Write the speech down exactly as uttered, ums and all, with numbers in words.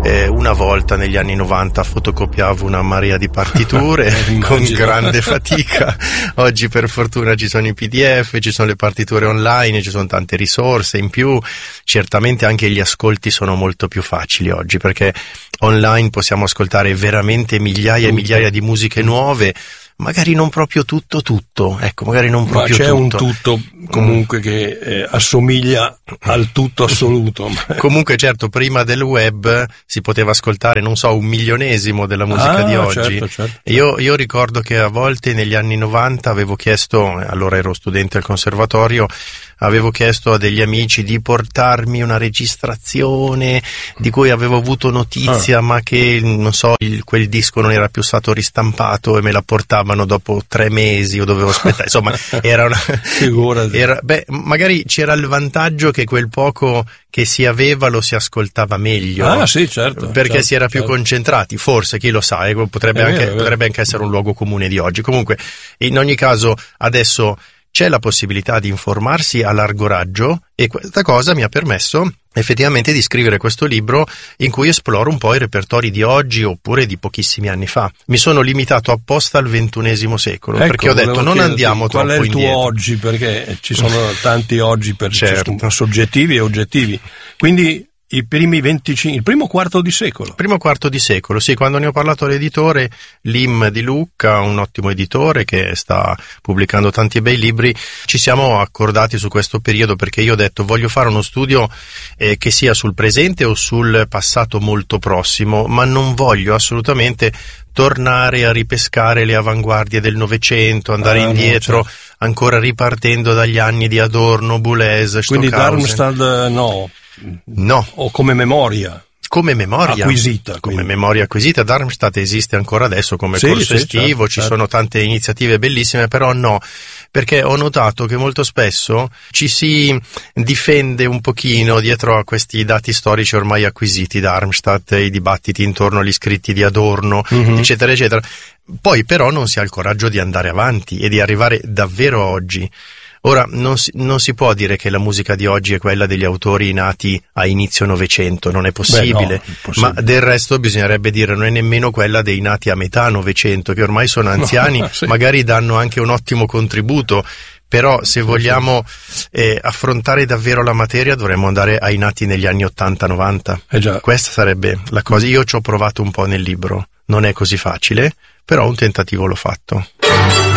eh, una volta negli anni novanta fotocopiavo una marea di partiture con grande fatica. Oggi per fortuna ci sono i P D F, ci sono le partiture online, ci sono tante risorse. In più certamente anche gli ascolti sono molto più facili oggi, perché online possiamo ascoltare veramente migliaia e migliaia di musiche nuove, magari non proprio tutto tutto, ecco, magari non proprio tutto. Ma c'è tutto. un tutto comunque che eh, assomiglia al tutto assoluto. Comunque certo, prima del web si poteva ascoltare, non so, un milionesimo della musica ah, di oggi. Certo, certo. Io, io ricordo che a volte negli anni novanta avevo chiesto, allora ero studente al conservatorio, avevo chiesto a degli amici di portarmi una registrazione di cui avevo avuto notizia, ah. ma che, non so, il, quel disco non era più stato ristampato e me la portavano dopo tre mesi, io dovevo aspettare, insomma, era una... era, beh, magari c'era il vantaggio che quel poco che si aveva lo si ascoltava meglio. Ah, sì, certo. Perché certo, si era più certo. concentrati, forse, chi lo sa, eh, potrebbe, vero, anche, potrebbe anche essere un luogo comune di oggi. Comunque, in ogni caso, adesso c'è la possibilità di informarsi a largo raggio e questa cosa mi ha permesso effettivamente di scrivere questo libro in cui esploro un po' i repertori di oggi oppure di pochissimi anni fa. Mi sono limitato apposta al ventunesimo secolo, ecco, perché ho detto non andiamo qual troppo è il tuo indietro. oggi, perché ci sono tanti oggi per certo. soggettivi e oggettivi. Quindi i primi venticinque, il primo quarto di secolo. Primo quarto di secolo, sì, quando ne ho parlato all'editore, Lim di Lucca, un ottimo editore che sta pubblicando tanti bei libri, ci siamo accordati su questo periodo perché io ho detto voglio fare uno studio eh, che sia sul presente o sul passato molto prossimo, ma non voglio assolutamente tornare a ripescare le avanguardie del Novecento, andare ah, indietro, no, certo. ancora ripartendo dagli anni di Adorno, Boulez, Stockhausen. Quindi Darmstadt no. No. O come memoria. Come memoria acquisita. Come quindi. memoria acquisita. Darmstadt esiste ancora adesso come sì, corso sì, estivo, certo, ci certo. sono tante iniziative bellissime, però no, perché ho notato che molto spesso ci si difende un pochino dietro a questi dati storici ormai acquisiti, Darmstadt, i dibattiti intorno agli scritti di Adorno, mm-hmm. eccetera, eccetera. Poi però non si ha il coraggio di andare avanti e di arrivare davvero a oggi. Ora, non si, non si può dire che la musica di oggi è quella degli autori nati a inizio Novecento, non è possibile, Beh, no, possibile. Ma del resto bisognerebbe dire non è nemmeno quella dei nati a metà Novecento, che ormai sono anziani, no, sì. magari danno anche un ottimo contributo, però se sì, vogliamo eh, affrontare davvero la materia dovremmo andare ai nati negli anni ottanta novanta. Eh già. Questa sarebbe la cosa, io ci ho provato un po' nel libro, non è così facile, però un tentativo l'ho fatto.